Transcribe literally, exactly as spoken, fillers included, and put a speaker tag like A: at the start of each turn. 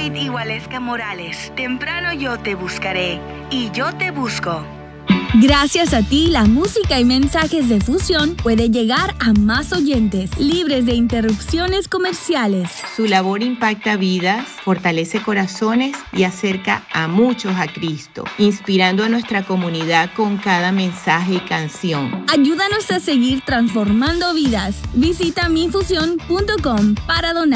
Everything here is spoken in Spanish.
A: David y Waleska Morales. Temprano yo te buscaré y yo te busco.
B: Gracias a ti, la música y mensajes de Fusión puede llegar a más oyentes, libres de interrupciones comerciales.
C: Su labor impacta vidas, fortalece corazones y acerca a muchos a Cristo, inspirando a nuestra comunidad con cada mensaje y canción.
B: Ayúdanos a seguir transformando vidas. Visita mi fusión punto com para donar.